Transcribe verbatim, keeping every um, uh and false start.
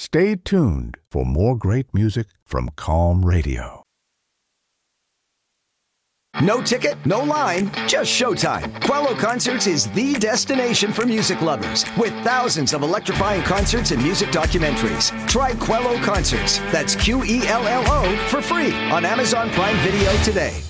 Stay tuned for more great music from Calm Radio. No ticket, no line, just showtime. Quello Concerts is the destination for music lovers, with thousands of electrifying concerts and music documentaries. Try Quello Concerts, that's Q E L L O, for free on Amazon Prime Video today.